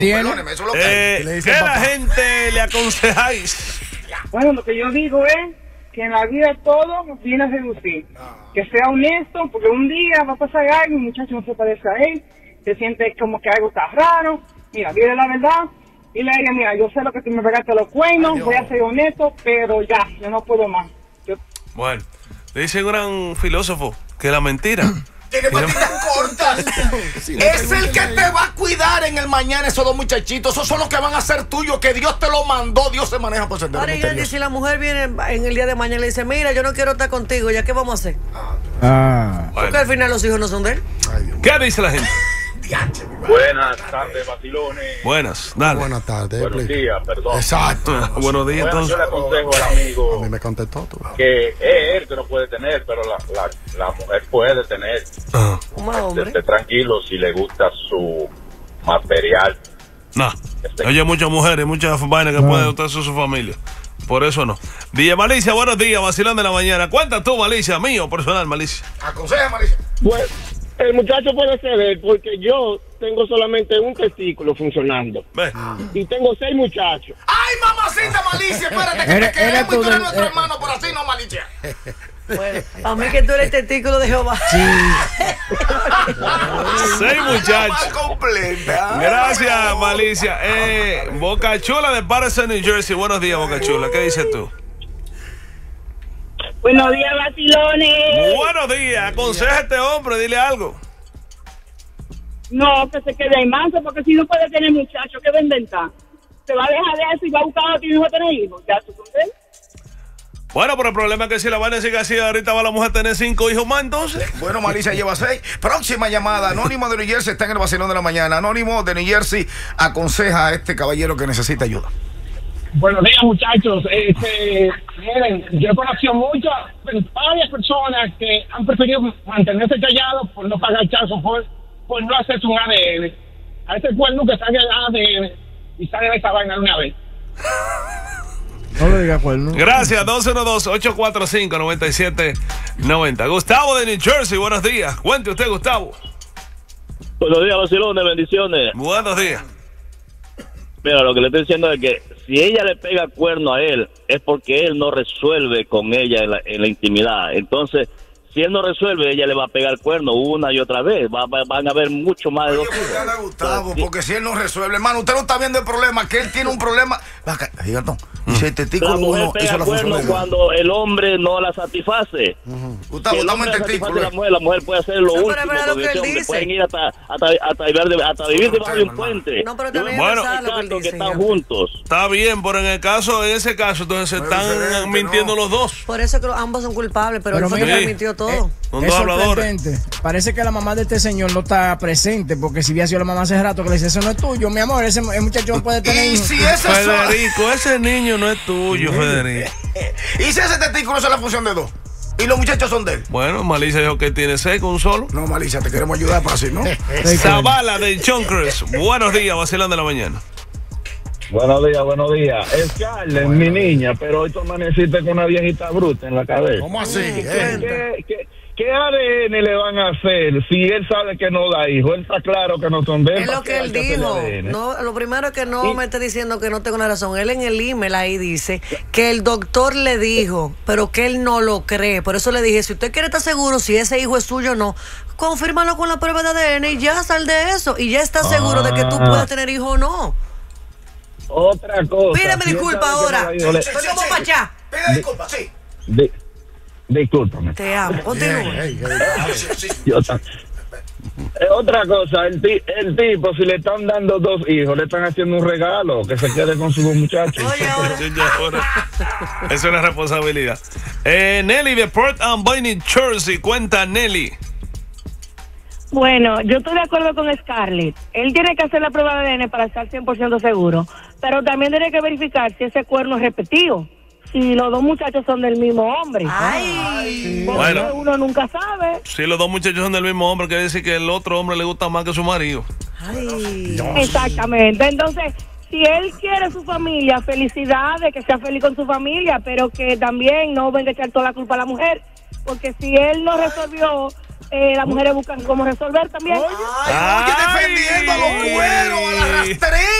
Perdóneme, eso es lo que ¿Qué la gente le aconsejáis? Bueno, lo que yo digo es que en la vida todo viene a reducir. Que sea honesto, porque un día va a pasar algo, un muchacho no se parece a él, se siente como que algo está raro. Mira, dile la verdad, dile a ella, mira, yo sé lo que tú me pegaste los cuernos, voy a ser honesto, pero ya, yo no puedo más. Bueno, dice un gran filósofo que la mentira tiene patitas cortas. Es el que te va a cuidar en el mañana. Esos dos muchachitos, esos son los que van a ser tuyos, que Dios te lo mandó. Dios se maneja por sendero misterioso. Ahora, si la mujer viene en el día de mañana y le dice, mira, yo no quiero estar contigo, ¿ya qué vamos a hacer? Porque al final los hijos no son de él. ¿Qué dice la gente? Buenas tardes, vacilones. Buenas, dale. Buenas tardes. Buenos días, perdón. Exacto. Buenos días, Bueno, yo entonces. le aconsejo al amigo A mí me contestó tú. que es él que no puede tener, pero la mujer puede tener. Como hombre. Esté tranquilo si le gusta su material. No. Oye, muchas mujeres, muchas vainas que pueden usar su familia. Por eso no. DJ Malicia, buenos días, vacilón de la mañana. Cuenta tú, Malicia, mío, personal, Malicia. Aconseja, Malicia. Bueno, el muchacho puede ceder porque yo tengo solamente un testículo funcionando. Y tengo 6 muchachos. ¡Ay, mamacita, Malicia! Espérate, que te queremos y tú eres nuestro hermano, pero así no, Malicia. Bueno, a mí que tú eres el testículo de Jehová. 6 muchachos. Completa. Gracias, Malicia. Boca Chula de Patterson, New Jersey. Buenos días, Boca Chula. ¿Qué dices tú? Buenos días, vacilones. Buenos días. Aconseja a este hombre, dile algo. No, que se quede en manso, porque si no puede tener muchachos, ¿qué va a inventar? Se va a dejar de eso y va a buscar a ti mismo a tener hijos. ¿Ya tú sabes? Bueno, pero el problema es que si la vaina sigue así, ahorita va la mujer a tener 5 hijos más, entonces. Bueno, Malicia lleva 6. Próxima llamada. Anónimo de New Jersey está en el vacilón de la mañana. Anónimo de New Jersey aconseja a este caballero que necesita ayuda. Buenos días, muchachos. Miren, yo he conocido varias personas que han preferido mantenerse callados por no pagar chazo, por no hacerse un ADN. A ese cuerno que salga el ADN y sale de esa vaina de una vez. No le digas cuerno. Gracias, 212-845-9790. Gustavo de New Jersey, buenos días. Cuente usted, Gustavo. Buenos días, vacilones, bendiciones. Buenos días. Mira, lo que le estoy diciendo es que si ella le pega cuerno a él, es porque él no resuelve con ella en la intimidad. Entonces, si él no resuelve, ella le va a pegar cuerno una y otra vez. Van a haber mucho más de 2 hijos. Gustavo, porque si él no resuelve, hermano, usted no está viendo el problema, que él tiene un problema. Gigantón. Si el testículo La mujer uno pega hizo la cuerno función. cuando el hombre no la satisface. Gustavo, Si el dame hombre el la satisface testículo. la mujer puede hacer lo No, pero último. es verdad lo Porque que él ese hombre dice. pueden ir hasta vivir debajo de un puente. No, pero también Bueno, es verdad lo que él que dice. están juntos. Está bien, pero en ese caso, entonces se están mintiendo los dos. Por eso que ambos son culpables, pero él fue mira, que mintió todo. Son Es dos habladores. sorprendente. Parece que la mamá de este señor no está presente, porque si hubiera sido la mamá hace rato que le dice, eso no es tuyo, mi amor, ese muchacho no puede tener Y hijos. si ese Federico, ese niño no es tuyo, Federico. y si ese testículo es la función de 2 y los muchachos son de él. Bueno, Malicia dijo que tiene 6 con un solo. No, Malicia, te queremos ayudar para así, ¿no? Zavala de Chonkers. Buenos días, vacilón de la mañana. Buenos días. Es Charles, mi niña, pero hoy tú amaneciste con una viejita bruta en la cabeza. ¿Cómo así? ¿Qué ADN le van a hacer si él sabe que no da hijo? Él está claro que no son de él. Es lo que él dijo. No, lo primero es que no me esté diciendo que no tengo una razón. Él en el email ahí dice que el doctor le dijo, pero que él no lo cree. Por eso le dije, si usted quiere estar seguro si ese hijo es suyo o no, confírmalo con la prueba de ADN y ya sal de eso. Y ya estás seguro de que tú puedes tener hijo o no. Otra cosa. Pídeme disculpas ahora. Estoy como Pachá. Pide disculpas, sí. Discúlpame. Te amo. Continúa. Otra cosa, el tipo, si le están dando 2 hijos, le están haciendo un regalo, que se quede con sus 2 muchachos. Oye, ahora. Es una responsabilidad. Nelly de Port Amboy, New Jersey. Cuenta, Nelly. Bueno, yo estoy de acuerdo con Scarlett. Él tiene que hacer la prueba de ADN para estar 100% seguro, pero también tiene que verificar si ese cuerno es repetido. Si los 2 muchachos son del mismo hombre. Ay. Porque Bueno. uno nunca sabe. Si los 2 muchachos son del mismo hombre, quiere decir que el otro hombre le gusta más que su marido. Ay. Exactamente. Entonces, si él quiere su familia, felicidades, que sea feliz con su familia, pero que también no venga a echar toda la culpa a la mujer. Porque si él no resolvió las mujeres buscan cómo resolver también. Oye, defendiendo a los cueros, a la rastrería.